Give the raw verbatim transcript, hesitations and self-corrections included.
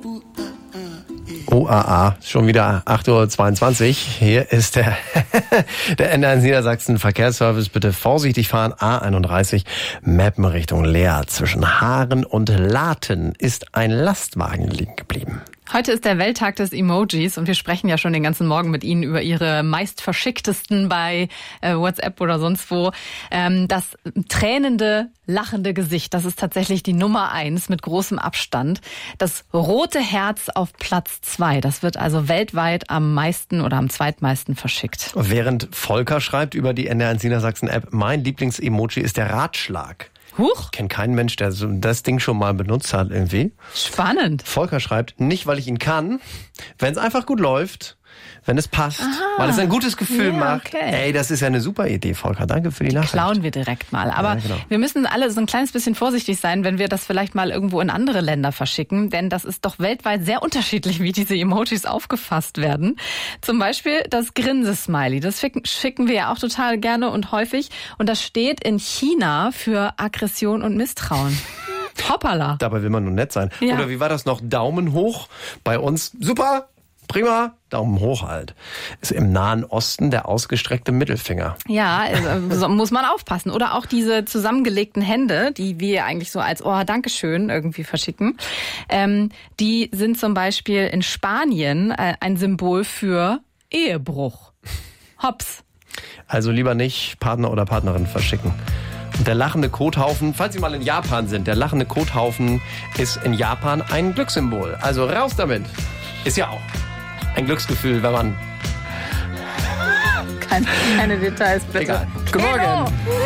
U A A, schon wieder acht Uhr zweiundzwanzig. Hier ist der, der N eins Niedersachsen Verkehrsservice. Bitte vorsichtig fahren. A einunddreißig, Meppen Richtung Leer. Zwischen Haaren und Laten ist ein Lastwagen liegen geblieben. Heute ist der Welttag des Emojis und wir sprechen ja schon den ganzen Morgen mit Ihnen über Ihre meist verschicktesten bei äh, WhatsApp oder sonst wo. Ähm, das tränende, lachende Gesicht, das ist tatsächlich die Nummer eins mit großem Abstand. Das rote Herz auf Platz zwei, das wird also weltweit am meisten oder am zweitmeisten verschickt. Während Volker schreibt über die N eins Niedersachsen App, mein Lieblings-Emoji ist der Ratschlag. Huch. Ich kenne keinen Mensch, der so das Ding schon mal benutzt hat irgendwie. Spannend. Volker schreibt, nicht weil ich ihn kann, wenn es einfach gut läuft, wenn es passt, Aha. weil es ein gutes Gefühl Ja, macht. okay. Ey, das ist ja eine super Idee, Volker. Danke für die, die Nachricht. Klauen wir direkt mal. Aber ja, genau. wir müssen alle so ein kleines bisschen vorsichtig sein, wenn wir das vielleicht mal irgendwo in andere Länder verschicken. Denn das ist doch weltweit sehr unterschiedlich, wie diese Emojis aufgefasst werden. Zum Beispiel das Grinsesmiley. Das schicken wir ja auch total gerne und häufig. Und das steht in China für Aggression und Misstrauen. Hoppala. Dabei will man nur nett sein. Ja. Oder wie war das noch? Daumen hoch. Bei uns super, prima, Daumen hoch halt. Ist im Nahen Osten der ausgestreckte Mittelfinger. Ja, also muss man aufpassen. Oder auch diese zusammengelegten Hände, die wir eigentlich so als Oh, Dankeschön irgendwie verschicken. Ähm, die sind zum Beispiel in Spanien äh, ein Symbol für Ehebruch. Hops. Also lieber nicht Partner oder Partnerin verschicken. Und der lachende Kothaufen, falls Sie mal in Japan sind, der lachende Kothaufen ist in Japan ein Glückssymbol. Also raus damit. Ist ja auch ein Glücksgefühl, wenn man... Keine, keine Details, bitte. Egal. Guten Morgen.